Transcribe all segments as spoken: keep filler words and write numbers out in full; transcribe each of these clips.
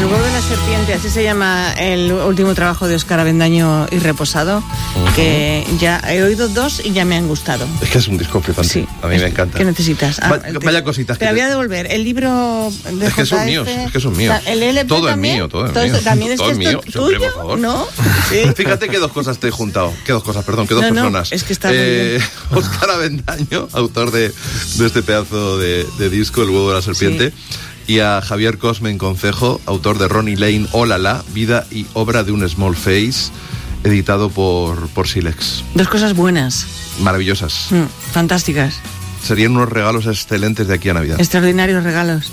El huevo de la serpiente, así se llama el último trabajo de Óscar Avendaño y Reposado, uh-huh. que ya he oído dos y ya me han gustado. Es que es un disco flipante, sí, a mí me encanta. ¿Qué necesitas? Ah, vaya, vaya cositas. Te, te voy a devolver el libro de Es que son míos, es que son míos. El L P todo también, es mío, todo es todo mío. También es todo que es mío, tuyo, siempre, por favor. ¿no? Sí. Fíjate que dos cosas te he juntado, que dos cosas, perdón, que dos no, personas. No, es que está eh, muy bien. Óscar Avendaño, autor de, de este pedazo de, de disco, El huevo de la serpiente. Sí. Y a Javier Cosme en Concejo, autor de Ronnie Lane, Olala, vida y obra de un small face, editado por, por Silex. Dos cosas buenas. Maravillosas. Mm, fantásticas. Serían unos regalos excelentes de aquí a Navidad. Extraordinarios regalos.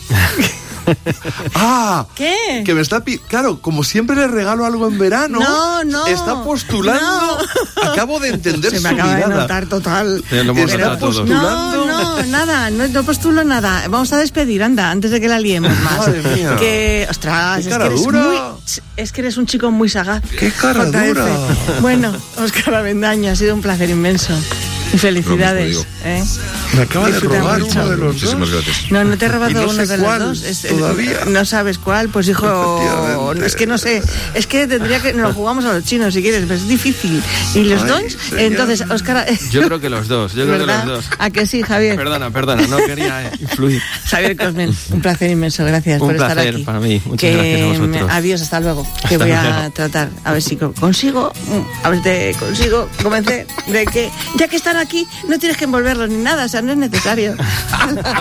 ¡Ah! ¿Qué? Que me está... Pi- claro, como siempre le regalo algo en verano. No, no. Está postulando... No. Acabo de entender Se su me acaba mirada. de notar total. Sí, lo hemos está postulando... No, no, nada. No, no postulo nada. Vamos a despedir, anda, antes de que la liemos más. Madre mía. Que... Ostras, ¿Qué es cara que eres dura? muy... Es que eres un chico muy sagaz. ¡Qué cara J F. dura! Bueno, Óscar Avendaño, ha sido un placer inmenso. Y felicidades. ¿eh? Me acaba Disfruta de robar mucho. uno de los Muchísimas dos. gracias. No, no te he robado Y no uno sé de los cuál dos. Es, todavía. No sabes cuál, pues hijo. Efectivamente. Es que no sé. Es que tendría que. Nos lo jugamos a los chinos si quieres, pero es difícil. ¿Y los Ay, dos? señor. Entonces, Óscar. Yo creo que los dos, yo creo que ¿verdad? los dos. ¿A que sí, Javier? Perdona, perdona, no quería influir. Javier Cosmen, un placer inmenso, gracias Un por estar placer aquí. para mí, muchas que, gracias a vosotros. Adiós, hasta luego. Hasta que voy a luego. tratar, a ver si co- consigo, a ver si te consigo convencer de que, ya que están aquí, no tienes que envolverlos ni nada, o sea, no es necesario.